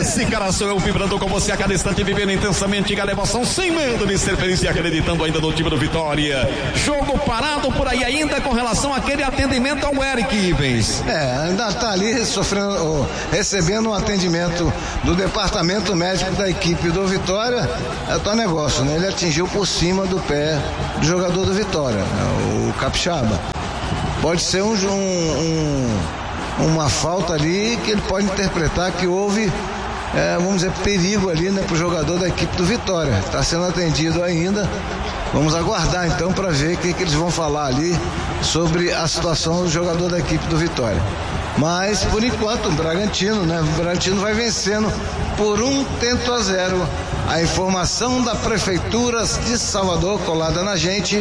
Esse cara sou eu, vibrando com você a cada instante, vivendo intensamente cada emoção, sem medo de ser feliz e acreditando ainda no time do Vitória. Jogo parado por aí ainda com relação àquele atendimento ao Eric Ivens. Ainda está ali recebendo um atendimento do departamento médico da equipe do Vitória. É tal negócio, né? Ele atingiu por cima do pé do jogador do Vitória, o Capixaba. Pode ser uma falta ali que ele pode interpretar que houve, vamos dizer, perigo ali, né, para o jogador da equipe do Vitória. Está sendo atendido ainda. Vamos aguardar então para ver o que eles vão falar ali sobre a situação do jogador da equipe do Vitória. Mas por enquanto o Bragantino vai vencendo por 1-0. A informação da Prefeitura de Salvador, colada na gente,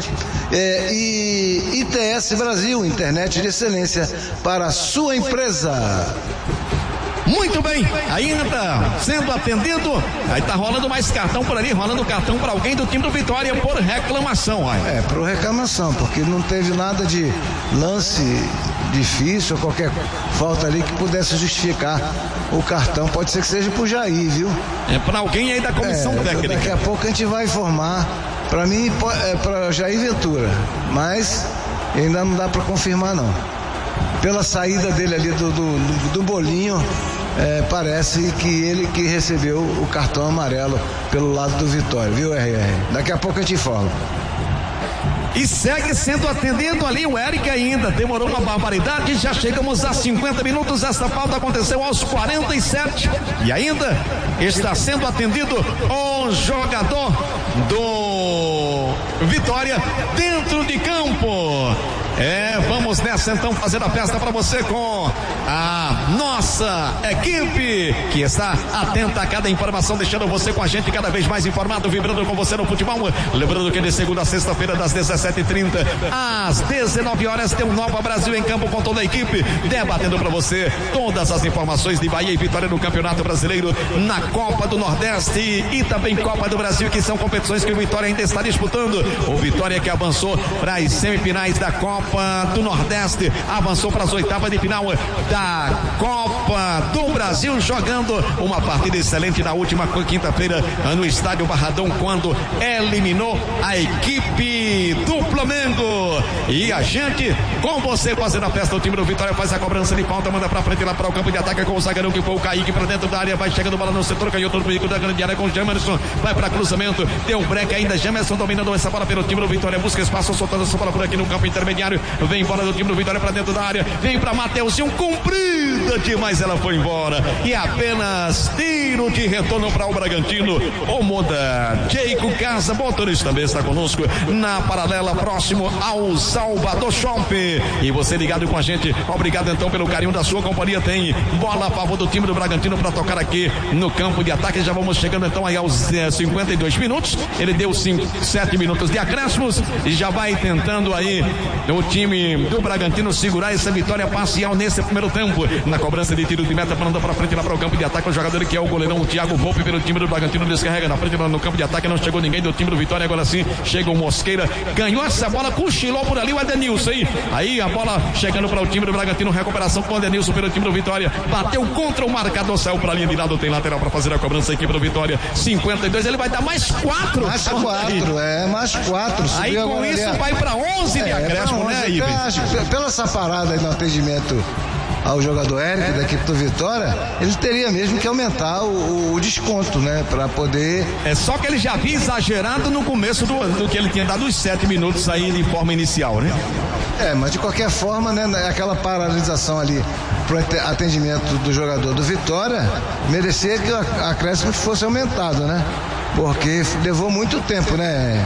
e ITS Brasil, internet de excelência para a sua empresa. Muito bem, ainda sendo atendido, aí tá rolando mais cartão por ali, rolando cartão para alguém do time do Vitória por reclamação. Por reclamação, porque não teve nada de lance difícil ou qualquer falta ali que pudesse justificar o cartão. Pode ser que seja pro Jair, viu? É para alguém aí da comissão técnica. Daqui a pouco a gente vai informar. Para mim é para Jair Ventura, mas ainda não dá para confirmar não. Pela saída dele ali do bolinho, parece que ele que recebeu o cartão amarelo pelo lado do Vitória, viu, RR? Daqui a pouco a gente fala. E segue sendo atendido ali o Eric ainda. Demorou uma barbaridade. Já chegamos a 50 minutos. Esta falta aconteceu aos 47. E ainda está sendo atendido o jogador do Vitória dentro de campo. Vamos nessa então fazer a festa para você com a nossa equipe que está atenta a cada informação, deixando você com a gente cada vez mais informado, vibrando com você no futebol. Lembrando que de segunda a sexta-feira, das 17h30 às 19 horas, tem um Nova Brasil em campo com toda a equipe, debatendo para você todas as informações de Bahia e Vitória no Campeonato Brasileiro, na Copa do Nordeste e também Copa do Brasil, que são competições que o Vitória ainda está disputando. O Vitória que avançou para as semifinais da Copa do Nordeste, avançou para as oitavas de final da Copa do Brasil, jogando uma partida excelente na última quinta-feira no estádio Barradão, quando eliminou a equipe do Flamengo. E a gente, com você fazendo a festa, o time do Vitória faz a cobrança de falta, manda pra frente lá para o campo de ataque com o zagueirão que foi o Kaique para dentro da área, vai chegando bola no setor, canhoto do bico da grande área com o Jamerson, vai para cruzamento, deu um break ainda, Jamerson dominando essa bola pelo time do Vitória, busca espaço, soltando essa bola por aqui no campo intermediário, vem bola do time do Vitória para dentro da área, vem para Mateuzinho, comprida demais, ela foi embora, e apenas tiro de retorno para o Bragantino. O Moda Jeico Casa, motorista também está conosco na paralela, próximo ao Salvador Shopping. E você ligado com a gente, obrigado então pelo carinho da sua companhia. Tem bola a favor do time do Bragantino para tocar aqui no campo de ataque. Já vamos chegando então aí aos 52 minutos. Ele deu 7 minutos de acréscimos e já vai tentando aí o time do Bragantino segurar essa vitória parcial nesse primeiro tempo. Na cobrança de tiro de meta, falando para frente lá para o campo de ataque, o jogador que é o goleirão, o Thiago Volpe, pelo time do Bragantino, descarrega na frente no campo de ataque, não chegou ninguém do time do Vitória, agora sim chega o Mosqueira, ganhou essa bola, cochilou por ali o Edenilson aí a bola chegando para o time do Bragantino, recuperação com o Edenilson pelo time do Vitória, bateu contra o marcador, saiu para a linha de lado, tem lateral para fazer a cobrança, a equipe do Vitória, 52, ele vai dar mais 4. Mais 4. Aí com isso vai para 11 de acréscimo, né, Ives? Pela essa parada aí no atendimento ao jogador Eric da equipe do Vitória, ele teria mesmo que aumentar o desconto, né, para poder... Só que ele já havia exagerado no começo do que ele tinha dado os 7 minutos aí de forma inicial, né? Mas de qualquer forma, né, aquela paralisação ali pro atendimento do jogador do Vitória, merecia que o acréscimo fosse aumentado, né? Porque levou muito tempo, né?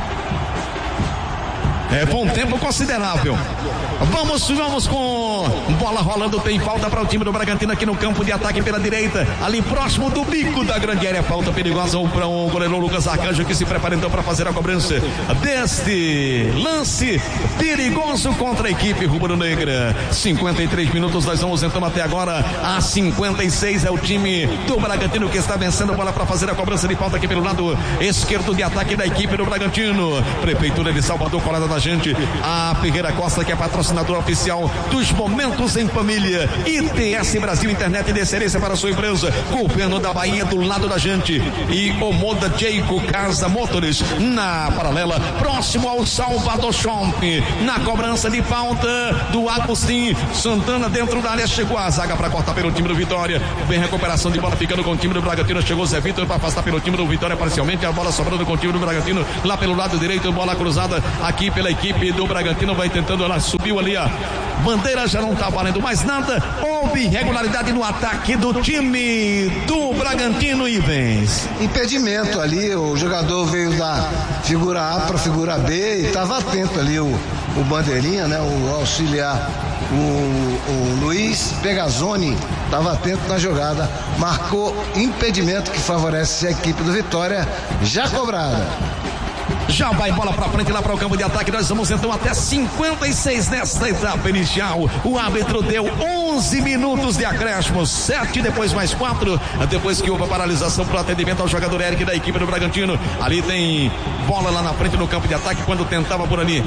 Foi um tempo considerável. Vamos com bola rolando, tem falta para o time do Bragantino aqui no campo de ataque pela direita, ali próximo do bico da grande área, falta perigosa para o goleiro Lucas Arcanjo, que se prepara então para fazer a cobrança deste lance perigoso contra a equipe rubro-negra. 53 minutos, nós vamos então até agora a 56, é o time do Bragantino que está vencendo a bola para fazer a cobrança de falta aqui pelo lado esquerdo de ataque da equipe do Bragantino. Prefeitura de Salvador colada na gente, a Ferreira Costa, que é patrocinador oficial dos bombeiros Momentos em Família. ITS Brasil, internet de excelência para a sua empresa. Governo da Bahia do lado da gente. E Omoda Jeico Casa Motores na paralela, próximo ao Salvador Shopping. Na cobrança de falta do Agostinho Santana dentro da área, chegou a zaga para cortar pelo time do Vitória. Vem recuperação de bola ficando com o time do Bragantino. Chegou o Zé Vitor para afastar pelo time do Vitória parcialmente. A bola sobrando com o time do Bragantino lá pelo lado direito. Bola cruzada aqui pela equipe do Bragantino. Vai tentando, ela subiu ali, a bandeira já não tá valendo mais nada. Houve irregularidade no ataque do time do Bragantino e vence. Impedimento ali, o jogador veio da figura A para figura B e estava atento ali o bandeirinha, né? O auxiliar, o Luiz Pegazzoni estava atento na jogada, marcou impedimento que favorece a equipe do Vitória, já cobrada. Já vai bola pra frente lá para o campo de ataque. Nós vamos então até 56 nesta etapa inicial. O árbitro deu 11 minutos de acréscimo, 7 depois mais 4, depois que houve a paralisação para o atendimento ao jogador Eric da equipe do Bragantino. Ali tem bola lá na frente no campo de ataque, quando tentava por ali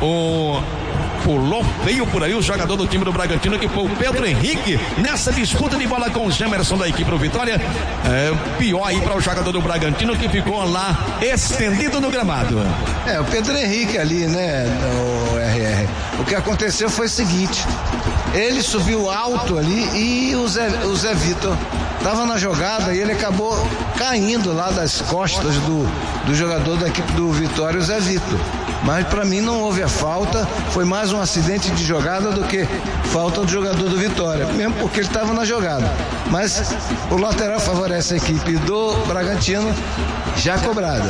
veio por aí o jogador do time do Bragantino, que foi o Pedro Henrique, nessa disputa de bola com o Gemerson da equipe do Vitória. Pior aí para o jogador do Bragantino, que ficou lá estendido no gramado. O Pedro Henrique ali, né, o RR. O que aconteceu foi o seguinte: ele subiu alto ali e o Zé Vitor estava na jogada e ele acabou caindo lá das costas do jogador da equipe do Vitória, o Zé Vitor. Mas para mim não houve a falta, foi mais um acidente de jogada do que falta do jogador do Vitória, mesmo porque ele estava na jogada. Mas o lateral favorece a equipe do Bragantino, já cobrada.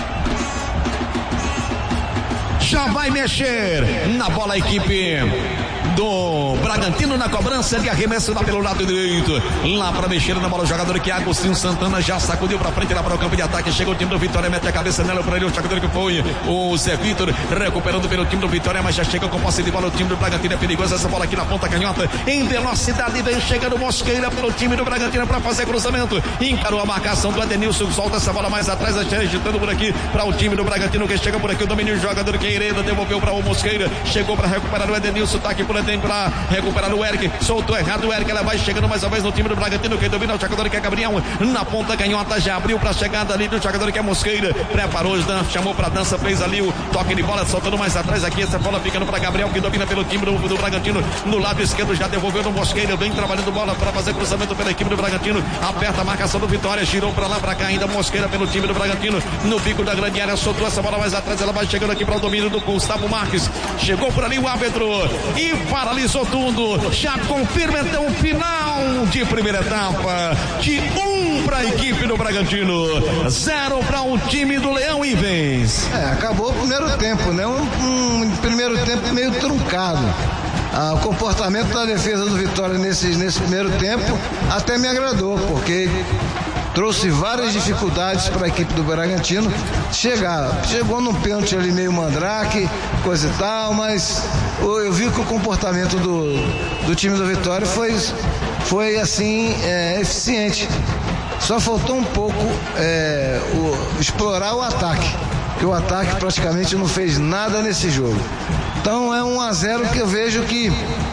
Já vai mexer na bola a equipe do Bragantino na cobrança de arremesso lá pelo lado direito. Lá para mexer na bola o jogador que é Agostinho Santana, já sacudiu para frente lá para o campo de ataque. Chega o time do Vitória, mete a cabeça nela por ali. O jogador que foi o Zé Vitor, recuperando pelo time do Vitória, mas já chega com posse de bola. O time do Bragantino é perigoso. Essa bola aqui na ponta canhota, em velocidade, vem chegando Mosqueira pelo time do Bragantino para fazer cruzamento. Encarou a marcação do Adenilson, solta essa bola mais atrás, agitando por aqui para o time do Bragantino, que chega por aqui. O domínio, jogador que Hereda devolveu para o Mosqueira, chegou para recuperar o Adenilson, tá aqui por dentro para recuperar o Eric, soltou errado o Eric, ela vai chegando mais uma vez no time do Bragantino, quem domina o jogador que é Gabriel, na ponta canhota, já abriu para a chegada ali do jogador que é Mosqueira, preparou, chamou para dança, fez ali o toque de bola, soltando mais atrás aqui, essa bola ficando para Gabriel, que domina pelo time do Bragantino, no lado esquerdo, já devolveu no Mosqueira, vem trabalhando bola para fazer cruzamento pela equipe do Bragantino, aperta a marcação do Vitória, girou para lá, para cá, ainda Mosqueira pelo time do Bragantino, no bico da grande área, soltou essa bola mais atrás, ela vai chegando aqui para o domínio do Gustavo Marques, chegou por ali o árbitro e paralisou tudo, já confirma então o final de primeira etapa, de 1 para a equipe do Bragantino, 0 para o time do Leão e vence. Acabou o primeiro tempo, né? Um primeiro tempo meio truncado. O comportamento da defesa do Vitória nesse primeiro tempo até me agradou, porque trouxe várias dificuldades para a equipe do Bragantino chegou num pênalti ali meio mandrake, coisa e tal, mas eu vi que o comportamento do time do Vitória foi assim, eficiente. Só faltou um pouco explorar o ataque, porque o ataque praticamente não fez nada nesse jogo. Então é 1-0 que eu vejo que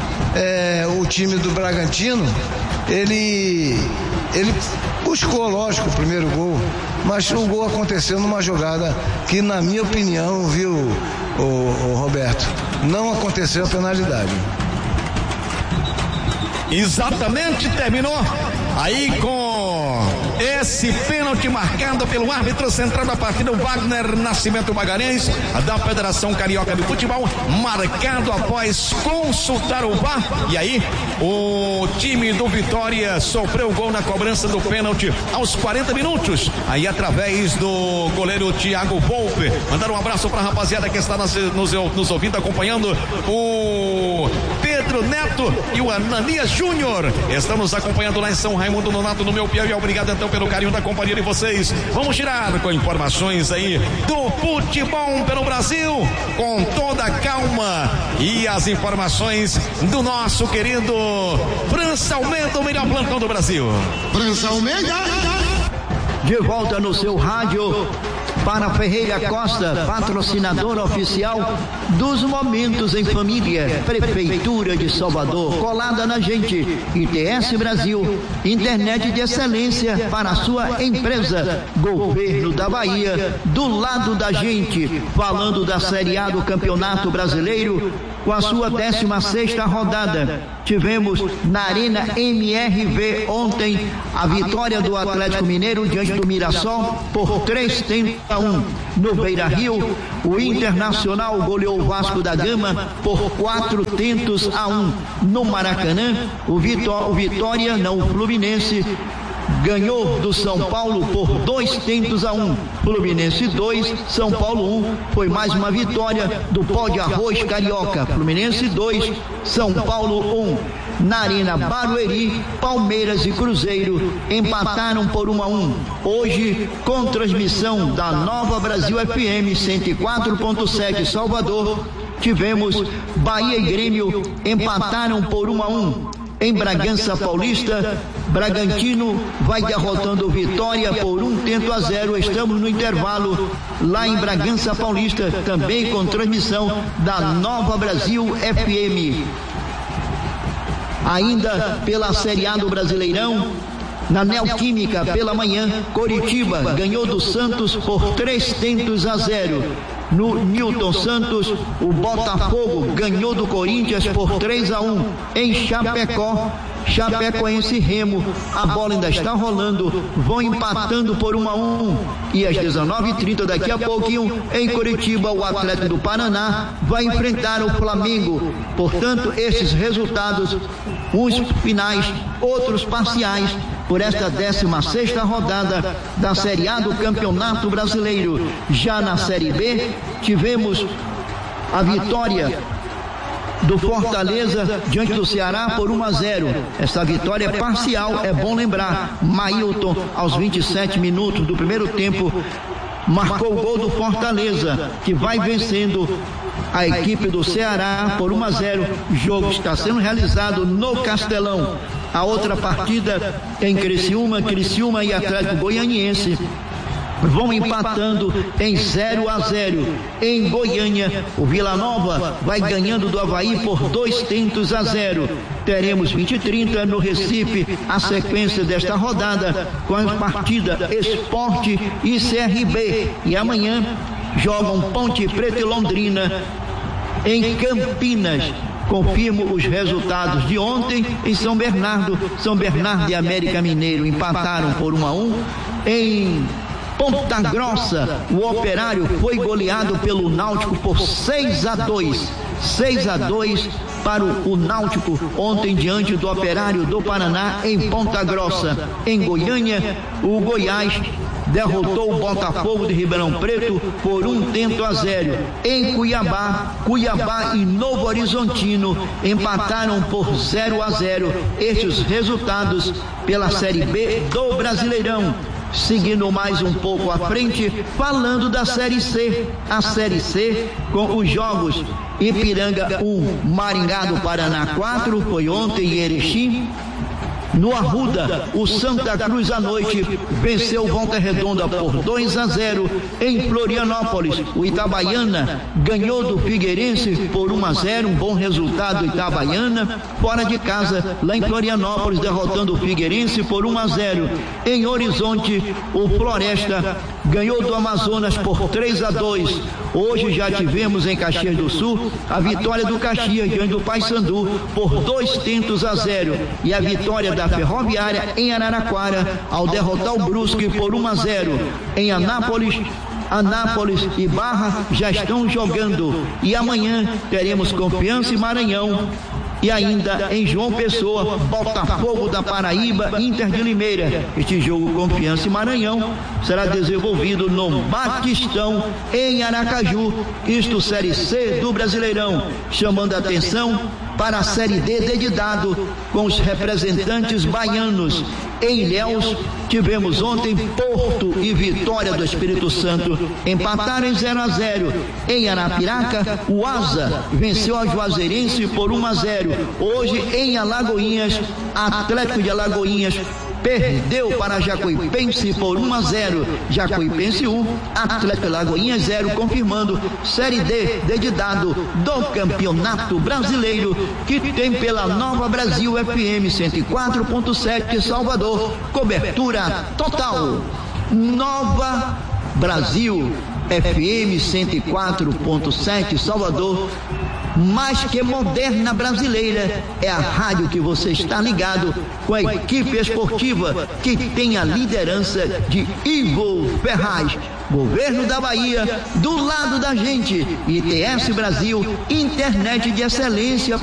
o time do Bragantino ele buscou, lógico, o primeiro gol, mas o gol aconteceu numa jogada que, na minha opinião, viu, o Roberto, não aconteceu a penalidade. Exatamente, terminou aí com esse pênalti marcado pelo árbitro central da partida, o Wagner Nascimento Magalhães, da Federação Carioca de Futebol, marcado após consultar o VAR. E aí o time do Vitória sofreu gol na cobrança do pênalti aos 40 minutos, aí através do goleiro Thiago Volpe. Mandar um abraço para a rapaziada que está nos ouvindo, acompanhando, o Pedro Neto e o Ananias Júnior estão nos acompanhando lá em São Raimundo Nonato, no meu Piauí. Obrigado então pelo carinho da companhia de vocês. Vamos girar com informações aí do futebol pelo Brasil, com toda a calma, e as informações do nosso querido França Almeida, o melhor plantão do Brasil. França Almeida, de volta no seu rádio Para Ferreira Costa, patrocinadora oficial dos Momentos em Família, Prefeitura de Salvador, colada na gente. ITS Brasil, internet de excelência para a sua empresa. Governo da Bahia, do lado da gente. Falando da Série A do Campeonato Brasileiro, com a sua 16ª rodada. Tivemos na Arena MRV ontem a vitória do Atlético Mineiro diante do Mirassol por 3-1. No Beira-Rio, o Internacional goleou o Vasco da Gama por 4-1. No Maracanã, o Fluminense ganhou do São Paulo por 2-1. Fluminense 2, São Paulo 1. Foi mais uma vitória do Pó de Arroz Carioca. Fluminense 2, São Paulo 1. Na Arena Barueri, Palmeiras e Cruzeiro empataram por 1-1. Hoje, com transmissão da Nova Brasil FM 104.7 Salvador, tivemos Bahia e Grêmio empataram por 1-1. Em Bragança Paulista, Bragantino vai derrotando Vitória por 1-0. Estamos no intervalo lá em Bragança Paulista, também com transmissão da Nova Brasil FM. Ainda pela Série A do Brasileirão, na Neoquímica, pela manhã, Coritiba ganhou do Santos por 3-0. No Newton Santos, o Botafogo ganhou do Corinthians por 3-1. Em Chapecó, Chapecoense e Remo, a bola ainda está rolando, vão empatando por 1-1. E às 19h30, daqui a pouquinho, em Curitiba, o Atlético do Paraná vai enfrentar o Flamengo. Portanto, esses resultados, uns finais, outros parciais, por esta 16ª rodada da Série A do Campeonato Brasileiro. Já na Série B, tivemos a vitória do Fortaleza diante do Ceará por 1-0. Essa vitória é parcial, é bom lembrar. Mailton, aos 27 minutos do primeiro tempo, marcou o gol do Fortaleza, que vai vencendo a equipe do Ceará por 1-0. O jogo está sendo realizado no Castelão. A outra partida em Criciúma e Atlético Goianiense vão empatando em 0-0. Em Goiânia, o Vila Nova vai ganhando do Avaí por 2-0. Teremos 20h30 no Recife a sequência desta rodada com a partida Sport e CRB. E amanhã jogam Ponte Preta e Londrina em Campinas. Confirmo os resultados de ontem em São Bernardo. São Bernardo e América Mineiro empataram por 1-1. Em Ponta Grossa, o Operário foi goleado pelo Náutico por 6-2. 6-2 para o Náutico ontem diante do Operário do Paraná em Ponta Grossa. Em Goiânia, o Goiás derrotou o Botafogo de Ribeirão Preto por 1-0. Em Cuiabá e Novo Horizontino empataram por 0-0. Estes resultados pela Série B do Brasileirão. Seguindo mais um pouco à frente, falando da Série C. A Série C com os jogos Ipiranga 1, Maringá do Paraná 4, foi ontem em Erechim. No Arruda, o Santa Cruz à noite venceu o Volta Redonda por 2-0. Em Florianópolis, o Itabaiana ganhou do Figueirense por 1-0, um bom resultado do Itabaiana. Fora de casa, lá em Florianópolis, derrotando o Figueirense por 1-0. Em Horizonte, o Floresta ganhou do Amazonas por 3-2. Hoje já tivemos em Caxias do Sul a vitória do Caxias diante do Paysandu por 2-0 e a vitória da Ferroviária em Araraquara ao derrotar o Brusque por 1-0. Em Anápolis e Barra já estão jogando e amanhã teremos Confiança e Maranhão. E ainda em João Pessoa, Botafogo da Paraíba, Inter de Limeira. Este jogo Confiança e Maranhão será desenvolvido no Batistão, em Aracaju. Isto Série C do Brasileirão, chamando a atenção para a Série D de dado com os representantes baianos. Em Ilhéus, tivemos ontem Porto e Vitória do Espírito Santo empataram em 0-0. Em Arapiraca, o Asa venceu a Juazeirense por 1-0. Hoje em Alagoinhas, Atlético de Alagoinhas perdeu para Jacuipense por 1-0. Jacuipense 1, Atlético Lagoinha 0, confirmando Série D de dado do Campeonato Brasileiro, que tem pela Nova Brasil FM 104.7 Salvador, cobertura total. Nova Brasil FM 104.7 Salvador, mais que moderna brasileira, é a rádio que você está ligado, com a equipe esportiva que tem a liderança de Ivo Ferraz. Governo da Bahia, do lado da gente. ITS Brasil, internet de excelência